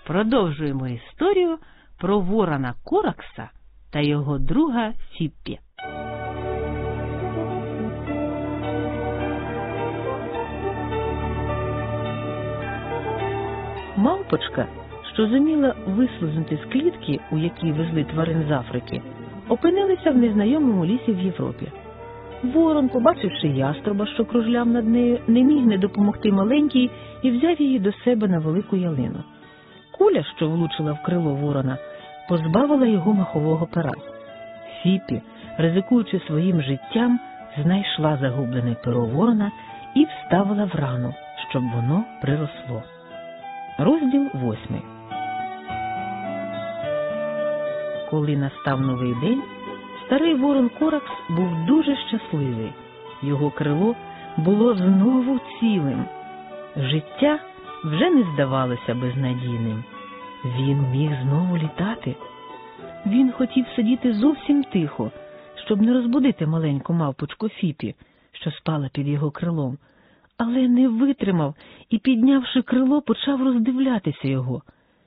Продовжуємо історію про ворона Коракса та його друга Фіппі. Мавпочка, що зуміла вислизнути з клітки, у якій везли тварин з Африки, опинилася в незнайомому лісі в Європі. Ворон, побачивши яструба, що кружляв над нею, не міг не допомогти маленькій і взяв її до себе на велику ялину. Куля, що влучила в крило ворона, позбавила його махового пера. Фіппі, ризикуючи своїм життям, знайшла загублене перо ворона і вставила в рану, щоб воно приросло. Розділ 8. Коли настав новий день, старий ворон Коракс був дуже щасливий. Його крило було знову цілим. Життя вже не здавалося безнадійним. Він міг знову літати. Він хотів сидіти зовсім тихо, щоб не розбудити маленьку мавпочку Фіппі, що спала під його крилом, але не витримав і, піднявши крило, почав роздивлятися його.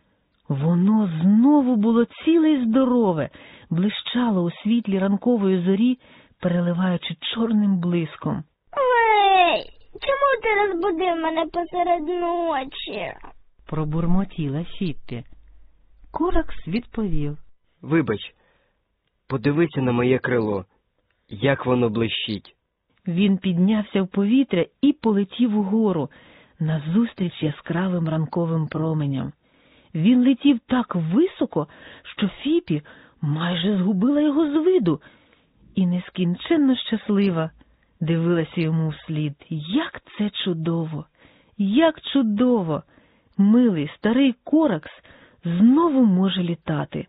Воно знову було ціле й здорове, блищало у світлі ранкової зорі, переливаючи чорним блиском. Ей, чому ти розбудив мене посеред ночі? Пробурмотіла Фіппі. Коракс відповів. Вибач, подивися на моє крило, як воно блищить. Він піднявся в повітря і полетів угору, назустріч яскравим ранковим променям. Він летів так високо, що Фіппі майже згубила його з виду і нескінченно щаслива дивилася йому вслід. Як це чудово! Як чудово! Милий старий Коракс знову може літати.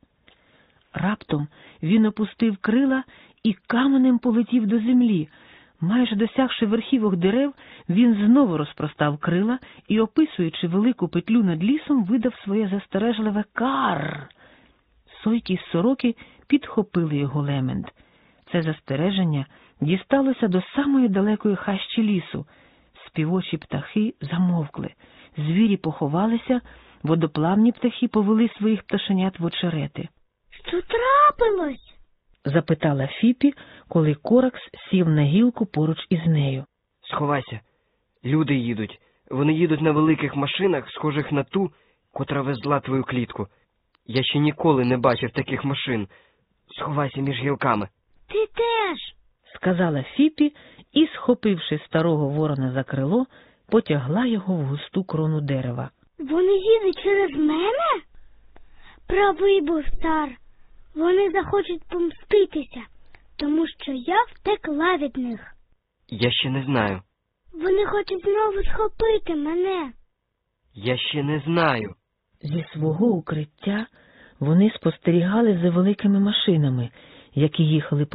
Раптом він опустив крила і каменем полетів до землі. Майже досягши верхівок дерев, він знову розпростав крила і, описуючи велику петлю над лісом, видав своє застережливе «карр». Сойки й сороки підхопили його лемент. Це застереження дісталося до самої далекої хащі лісу. Співочі птахи замовкли, звірі поховалися, водоплавні птахи повели своїх пташенят в очерети. Що трапилось? Запитала Фіппі, коли Коракс сів на гілку поруч із нею. Сховайся, люди їдуть. Вони їдуть на великих машинах, схожих на ту, котра везла твою клітку. Я ще ніколи не бачив таких машин. Сховайся між гілками. Ти теж, сказала Фіппі і, схопивши старого ворона за крило, потягла його в густу крону дерева. Вони їдуть через мене? Правий був стар. Вони захочуть помститися, тому що я втекла від них. Я ще не знаю. Вони хочуть знову схопити мене. Я ще не знаю. Зі свого укриття вони спостерігали за великими машинами, які їхали